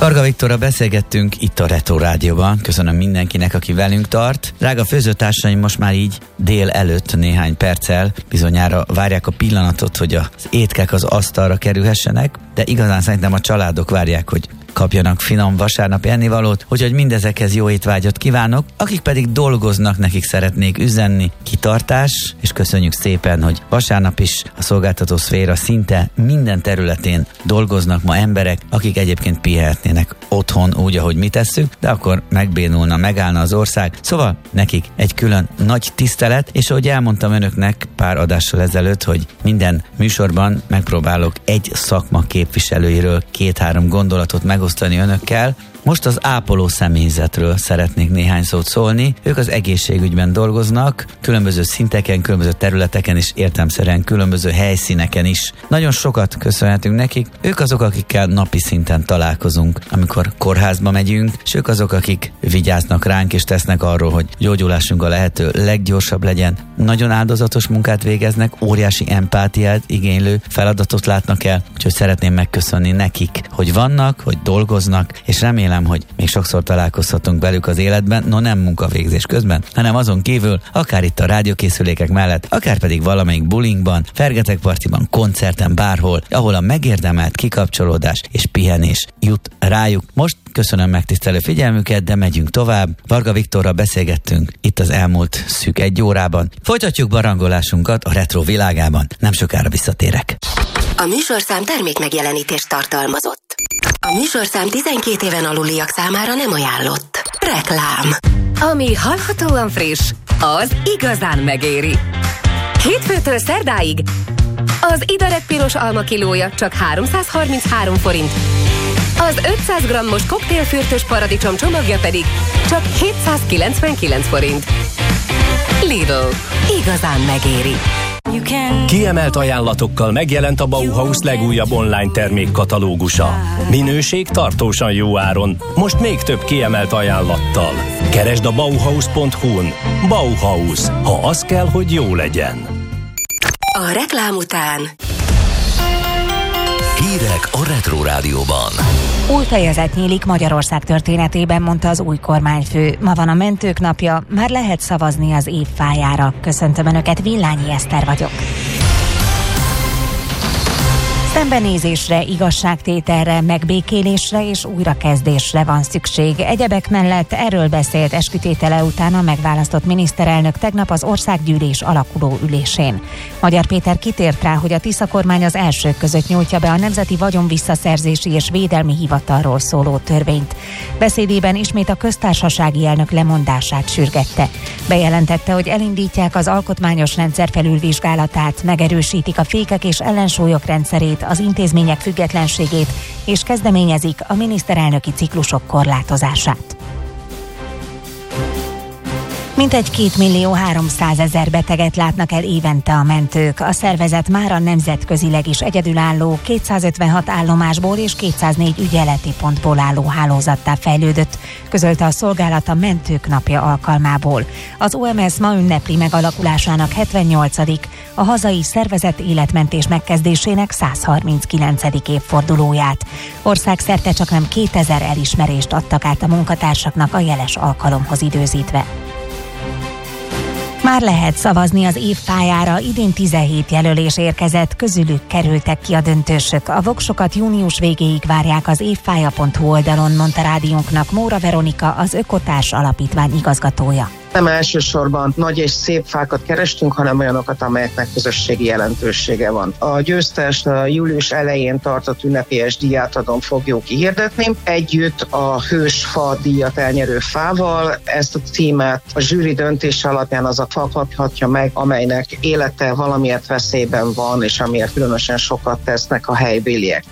Varga Viktorral beszélgettünk itt a Retro Rádióban. Köszönöm mindenkinek, aki velünk tart. Drága főzőtársaim, most már így dél előtt néhány perccel bizonyára várják a pillanatot, hogy az étkek az asztalra kerülhessenek, de igazán szerintem a családok várják, hogy kapjanak finom vasárnapi ennivalót, úgyhogy mindezekhez jó étvágyat kívánok, akik pedig dolgoznak, nekik szeretnék üzenni kitartás, és köszönjük szépen, hogy vasárnap is a szolgáltató szféra szinte minden területén dolgoznak ma emberek, akik egyébként pihenhetnének otthon úgy, ahogy mi tesszük, de akkor megbénulna, megállna az ország. Szóval nekik egy külön nagy tisztelet, és ahogy elmondtam önöknek pár adással ezelőtt, hogy minden műsorban megpróbálok egy szakma képviselőiről 2-3 gondolatot megosztani önökkel. Most az ápoló személyzetről szeretnék néhány szót szólni. Ők az egészségügyben dolgoznak, különböző szinteken, különböző területeken és értelemszerűen különböző helyszíneken is. Nagyon sokat köszönhetünk nekik. Ők azok, akikkel napi szinten találkozunk, amikor kórházba megyünk, és ők azok, akik vigyáznak ránk és tesznek arról, hogy gyógyulásunk a lehető leggyorsabb legyen. Nagyon áldozatos munkát végeznek, óriási empátiát igénylő feladatot látnak el, úgyhogy szeretném megköszönni nekik, hogy vannak, hogy dolgoznak, és remélem, hogy még sokszor találkozhatunk velük az életben, no nem munkavégzés közben, hanem azon kívül, akár itt a rádiókészülékek mellett, akár pedig valamelyik bulingban, fergetegpartiban, koncerten, bárhol, ahol a megérdemelt kikapcsolódás és pihenés jut rájuk. Most köszönöm megtisztelő figyelmüket, de megyünk tovább. Varga Viktorral beszélgettünk itt az elmúlt szűk 1 órában. Folytatjuk barangolásunkat a retro világában. Nem sokára visszatérek. A műsorszám termékmegjelenítést tartalmazott. A műsorszám 12 éven aluliak számára nem ajánlott. Reklám. Ami hallhatóan friss, az igazán megéri. Hétfőtől szerdáig az Idarek piros alma kilója csak 333 forint. Az 500 g-os koktélfürtös paradicsom csomagja pedig csak 799 forint. Lidl. Igazán megéri. Kiemelt ajánlatokkal megjelent a Bauhaus legújabb online termékkatalógusa. Minőség tartósan jó áron, most még több kiemelt ajánlattal. Keresd a Bauhaus.hu-n. Bauhaus, ha az kell, hogy jó legyen. A reklám után hírek a Retro Rádióban. Új fejezet nyílik Magyarország történetében, mondta az új kormányfő. Ma van a mentők napja, már lehet szavazni az év fájára. Köszöntöm Önöket, Villányi Eszter vagyok. Szembenézésre, igazságtételre, megbékélésre és újrakezdésre van szükség. Egyebek mellett erről beszélt eskütétele után a megválasztott miniszterelnök tegnap az országgyűlés alakuló ülésén. Magyar Péter kitért rá, hogy a Tisza kormány az elsők között nyújtja be a Nemzeti Vagyonvisszaszerzési és Védelmi Hivatalról szóló törvényt. Beszédében ismét a köztársasági elnök lemondását sürgette. Bejelentette, hogy elindítják az alkotmányos rendszer felülvizsgálatát, megerősítik a fékek és ellensúlyok rendszerét, az intézmények függetlenségét, és kezdeményezik a miniszterelnöki ciklusok korlátozását. Mintegy 2.300.000 beteget látnak el évente a mentők. A szervezet mára nemzetközileg is egyedülálló, 256 állomásból és 204 ügyeleti pontból álló hálózattá fejlődött, közölte a szolgálat a Mentők Napja alkalmából. Az OMS ma ünnepli megalakulásának 78., a hazai szervezett életmentés megkezdésének 139. évfordulóját. Országszerte csaknem 2000 elismerést adtak át a munkatársaknak a jeles alkalomhoz időzítve. Már lehet szavazni az év fájára, idén 17 jelölés érkezett, közülük kerültek ki a döntősök. A voksokat június végéig várják az évfája.hu oldalon, mondta rádiónknak Móra Veronika, az Ökotárs Alapítvány igazgatója. Nem elsősorban nagy és szép fákat kerestünk, hanem olyanokat, amelyeknek közösségi jelentősége van. A győztest a július elején tartott ünnepélyes díjátadón fogjuk kihirdetni. Együtt a hősfa díjat elnyerő fával. Ezt a címet a zsűri döntése alapján az a fa kaphatja meg, amelynek élete valamiért veszélyben van, és amiért különösen sokat tesznek a helybéliek.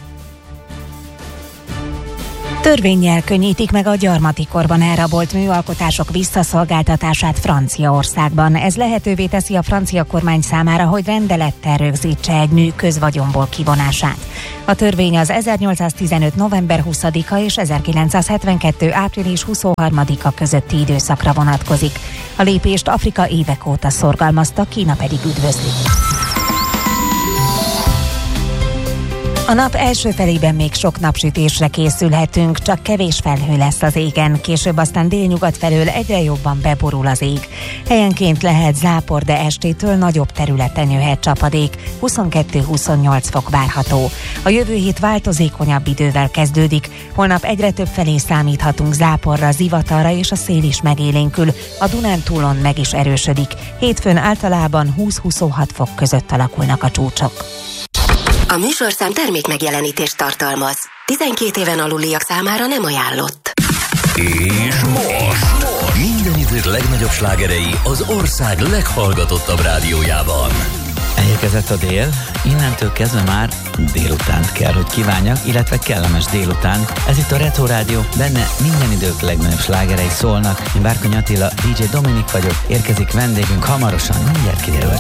Törvénnyel könnyítik meg a gyarmati korban elrabolt műalkotások visszaszolgáltatását Franciaországban. Ez lehetővé teszi a francia kormány számára, hogy rendelettel rögzítse egy mű közvagyonból kivonását. A törvény az 1815. november 20-a és 1972. április 23-a közötti időszakra vonatkozik. A lépést Afrika évek óta szorgalmazta, Kína pedig üdvözli. A nap első felében még sok napsütésre készülhetünk, csak kevés felhő lesz az égen, később aztán délnyugat felől egyre jobban beborul az ég. Helyenként lehet zápor, de estétől nagyobb területen jöhet csapadék, 22-28 fok várható. A jövő hét változékonyabb idővel kezdődik, holnap egyre több felé számíthatunk záporra, zivatarra és a szél is megélénkül, a Dunántúlon meg is erősödik. Hétfőn általában 20-26 fok között alakulnak a csúcsok. A műsorszám termékmegjelenítést tartalmaz. 12 éven aluliak számára nem ajánlott. És most minden idők legnagyobb slágerei az ország leghallgatottabb rádiójában. Elérkezett a dél, innentől kezdve már délutánt kell, hogy kívánjak, illetve kellemes délután. Ez itt a Retro Rádió, benne minden idők legnagyobb slágerei szólnak. Én Várkonyi Attila, DJ Dominik vagyok, érkezik vendégünk hamarosan, mindjárt kiderül.